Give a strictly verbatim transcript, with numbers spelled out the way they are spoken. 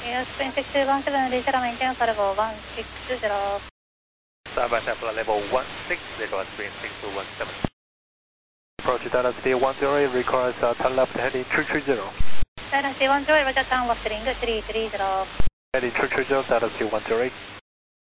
Yes, Spring six two one seven, reach maintain for level one six zero. Starboard Templar level one six zero, Spring six two one seven. Approach Dallas D one zero eight, requires uh, turn left heading three three zero. Dallas D one zero eight, roger turn left heading three three zero. Heading three three zero, Dallas D one zero eight.